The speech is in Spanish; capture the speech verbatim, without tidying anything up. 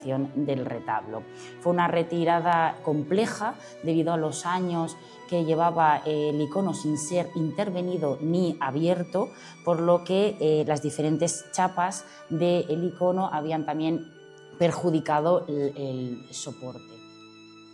del retablo. Fue una retirada compleja debido a los años que llevaba el icono sin ser intervenido ni abierto, por lo que eh, las diferentes chapas del icono habían también perjudicado el, el soporte.